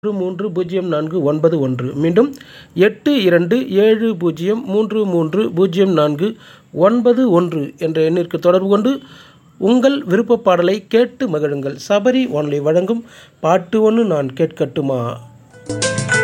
327041. மீண்டும் 8270330491 என்ற எண்ணிற்கு தொடர்பு கொண்டு உங்கள் விருப்ப பாடலை கேட்டு மகிழுங்கள். சபரி வானொலி வழங்கும் பாட்டு ஒன்று நான் கேட்கட்டுமா.